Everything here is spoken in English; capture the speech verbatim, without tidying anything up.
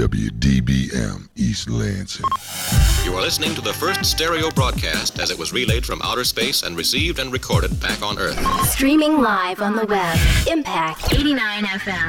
W D B M East Lansing. You are listening to the first stereo broadcast as it was relayed from outer space and received and recorded back on Earth. Streaming live on the web. Impact eighty-nine F M.